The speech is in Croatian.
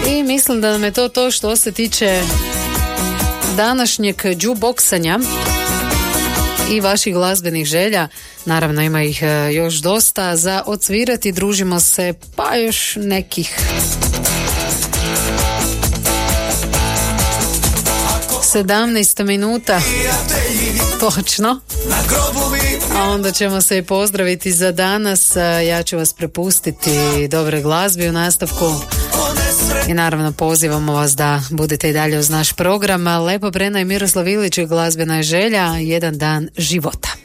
I mislim da nam je to što se tiče današnjeg džuboksanja i vaših glazbenih želja. Naravno ima ih još dosta za odsvirati. Družimo se pa još nekih 17 minuta točno, a onda ćemo se i pozdraviti za danas. Ja ću vas prepustiti dobre glazbi u nastavku i naravno pozivamo vas da budete i dalje uz naš program. Lepo Brena i Miroslav Ilić, glazbena je želja, jedan dan života.